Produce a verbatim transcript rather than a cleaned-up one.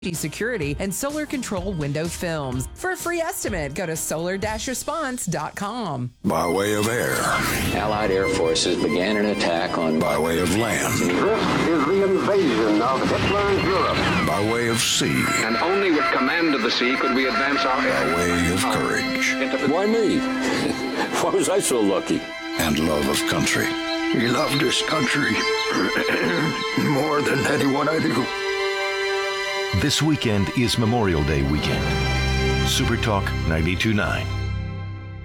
security, and solar control window films. For a free estimate, go to solar dash response dot com. By way of air. Allied air forces began an attack on... By way of land. This is the invasion of Hitler's Europe. By way of sea. And only with command of the sea could we advance our... By way of courage. Why me? Why was I so lucky? And love of country. He loved his country more than anyone I knew. This weekend is Memorial Day weekend. Super Talk ninety-two point nine.